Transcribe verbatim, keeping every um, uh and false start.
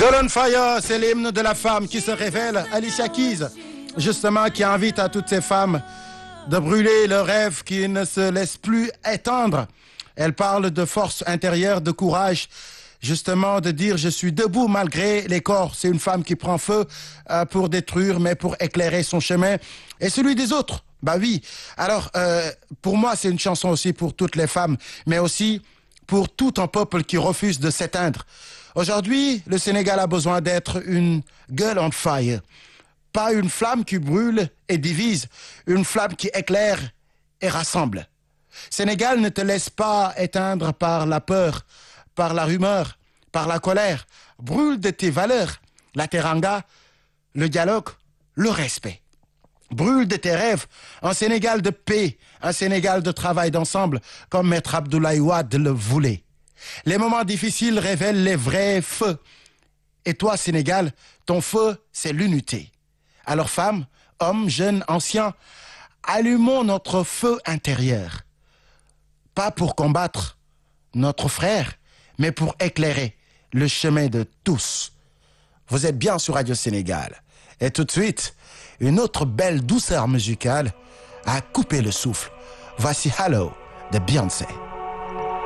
Girl on Fire, c'est l'hymne de la femme qui se révèle. Alicia Keys, justement, qui invite à toutes ces femmes de brûler le rêve qui ne se laisse plus éteindre. Elle parle de force intérieure, de courage, justement, de dire je suis debout malgré les corps. C'est une femme qui prend feu euh, pour détruire, mais pour éclairer son chemin et celui des autres. Bah oui. Alors, euh, pour moi, c'est une chanson aussi pour toutes les femmes, mais aussi pour tout un peuple qui refuse de s'éteindre. Aujourd'hui, le Sénégal a besoin d'être une girl on fire. Pas une flamme qui brûle et divise, une flamme qui éclaire et rassemble. Sénégal, ne te laisse pas éteindre par la peur, par la rumeur, par la colère. Brûle de tes valeurs, la teranga, le dialogue, le respect. Brûle de tes rêves, un Sénégal de paix, un Sénégal de travail d'ensemble, comme Maître Abdoulaye Wade le voulait. Les moments difficiles révèlent les vrais feux. Et toi, Sénégal, ton feu, c'est l'unité. Alors femmes, hommes, jeunes, anciens, allumons notre feu intérieur. Pas pour combattre notre frère, mais pour éclairer le chemin de tous. Vous êtes bien sur Radio Sénégal. Et tout de suite, une autre belle douceur musicale a coupé le souffle. Voici Hello de Beyoncé.